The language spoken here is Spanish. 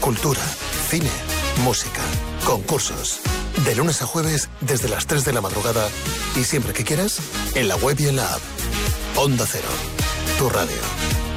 cultura, cine, música, concursos. De lunes a jueves, desde las 3 de la madrugada y siempre que quieras, en la web y en la app. Onda Cero, tu radio.